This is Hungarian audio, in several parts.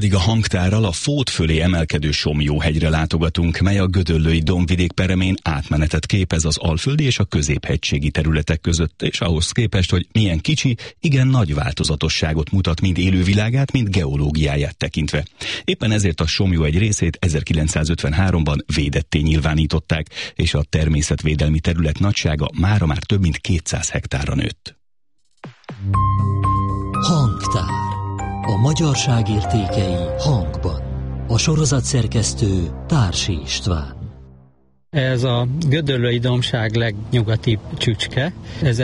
A hangtárral a Fót fölé emelkedő Somlyó-hegyre látogatunk, mely a gödöllői dombvidék peremén átmenetet képez az alföldi és a középhegységi területek között, és ahhoz képest, hogy milyen kicsi, igen nagy változatosságot mutat mind élővilágát, mind geológiáját tekintve. Éppen ezért a Somlyó egy részét 1953-ban védetté nyilvánították, és a természetvédelmi terület nagysága mára már több mint 200 hektárra nőtt. Hangtár. A magyarság értékei hangban. A sorozat szerkesztő Társi István. Ez a gödöllői dombság legnyugatibb csücske,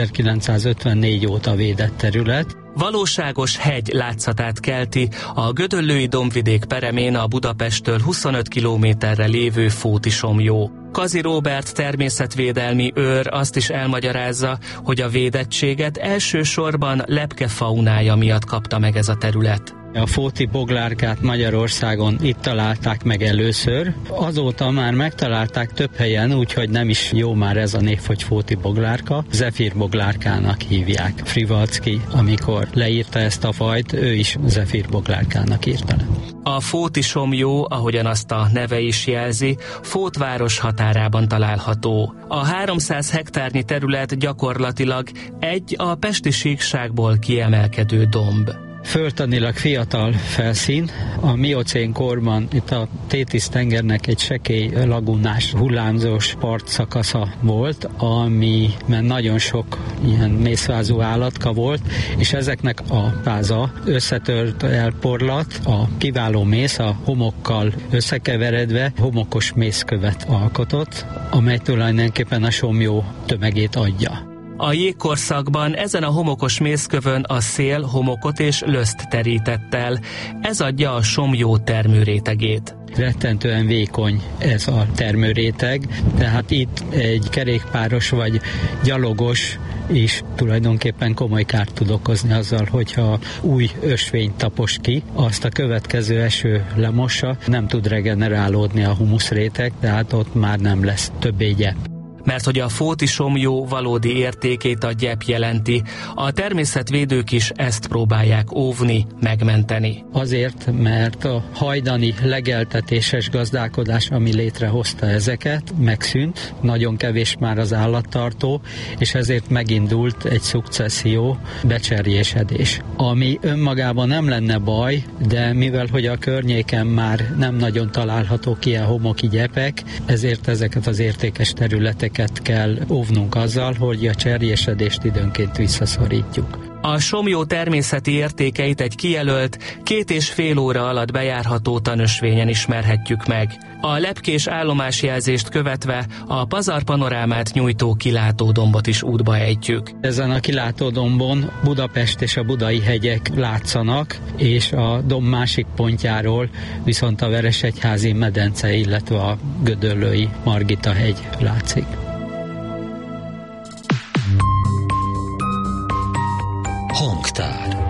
1954 óta védett terület. Valóságos hegy látszatát kelti a gödöllői dombvidék peremén a Budapesttől 25 kilométerre lévő Fóti Somlyó. Kazi Róbert természetvédelmi őr azt is elmagyarázza, hogy a védettséget elsősorban lepkefaunája miatt kapta meg ez a terület. A fóti boglárkát Magyarországon itt találták meg először. Azóta már megtalálták több helyen, úgyhogy nem is jó már ez a név, hogy fóti boglárka. Zefír boglárkának hívják. Frivalczky, amikor leírta ezt a fajt, ő is zefír boglárkának írta le. A Fóti Somlyó, ahogyan azt a neve is jelzi, Fót város határában található. A 300 hektárnyi terület gyakorlatilag egy a pesti síkságból kiemelkedő domb. Földtanilag fiatal felszín. A miocén korban itt a Tétisz-tengernek egy sekély lagunás, hullámzós partszakasza volt, amiben nagyon sok ilyen mészvázú állatka volt, és ezeknek a páza összetört elporlat, a kiváló mész a homokkal összekeveredve homokos mészkövet alkotott, amely tulajdonképpen a Somlyó tömegét adja. A jégkorszakban ezen a homokos mészkövön a szél homokot és löszt terített el. Ez adja a Somlyó termőrétegét. Rettentően vékony ez a termőréteg, tehát itt egy kerékpáros vagy gyalogos is tulajdonképpen komoly kárt tud okozni azzal, hogyha új ösvényt tapos ki, azt a következő eső lemossa, nem tud regenerálódni a humuszréteg, tehát ott már nem lesz többé gyep. Mert hogy a Fóti Somlyó valódi értékét a gyep jelenti, a természetvédők is ezt próbálják óvni, megmenteni. Azért, mert a hajdani legeltetéses gazdálkodás, ami létrehozta ezeket, megszűnt, nagyon kevés már az állattartó, és ezért megindult egy szukcesszió, becserjésedés. Ami önmagában nem lenne baj, de mivel hogy a környéken már nem nagyon találhatók ilyen homoki gyepek, ezért ezeket az értékes területeket kell óvnunk azzal, hogy a cserjésedést időnként visszaszorítjuk. A Somlyó természeti értékeit egy kijelölt, 2,5 óra alatt bejárható tanösvényen ismerhetjük meg. A lepkés állomásjelzést követve a pazarpanorámát nyújtó kilátódombot is útba ejtjük. Ezen a kilátódombon Budapest és a budai hegyek látszanak, és a domb másik pontjáról viszont a Veresegyházi medence, illetve a gödöllői Margita hegy látszik. Hangtár.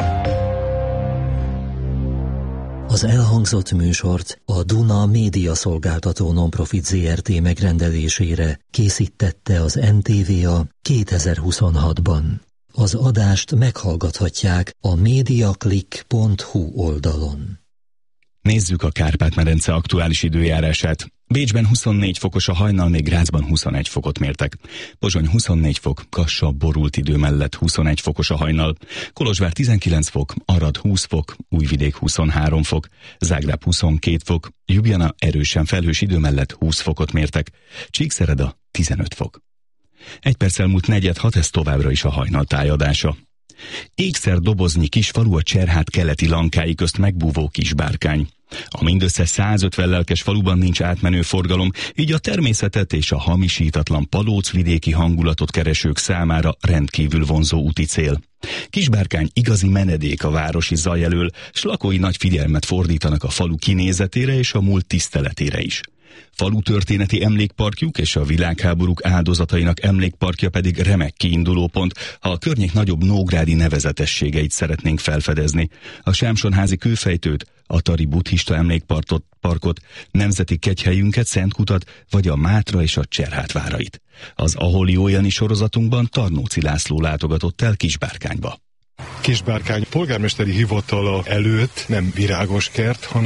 Az elhangzott műsort a Duna Média Szolgáltató Nonprofit Zrt. Megrendelésére készítette az NTVA 2026-ban. Az adást meghallgathatják a mediaclick.hu oldalon. Nézzük a Kárpát-medence aktuális időjárását. Bécsben 24 fokos a hajnal, még Grazban 21 fokot mértek. Pozsony 24 fok, Kassa borult idő mellett 21 fokos a hajnal. Kolozsvár 19 fok, Arad 20 fok, Újvidék 23 fok, Zágráb 22 fok, Ljubljana erősen felhős idő mellett 20 fokot mértek. Csíkszereda 15 fok. 1 perc elmúlt 4:06, ez továbbra is a hajnal tájadása. Ékszer doboznyi kisfalu a Cserhát keleti lankái közt megbúvó Kisbárkány. A mindössze 150 lelkes faluban nincs átmenő forgalom, így a természetet és a hamisítatlan palócvidéki hangulatot keresők számára rendkívül vonzó úti cél. Kisbárkány igazi menedék a városi zaj elől, s lakói nagy figyelmet fordítanak a falu kinézetére és a múlt tiszteletére is. Falu történeti emlékparkjuk és a világháborúk áldozatainak emlékparkja pedig remek kiindulópont, ha a környék nagyobb nógrádi nevezetességeit szeretnénk felfedezni. A Sámsonházi kőfejtőt, a Tari buddhista emlékparkot, nemzeti kegyhelyünket, Szentkutat, vagy a Mátra és a Cserhát várait. Az Aholi Ójani sorozatunkban Tarnóci László látogatott el Kisbárkányba. Kisbárkány polgármesteri hivatala előtt nem virágos kert, hanem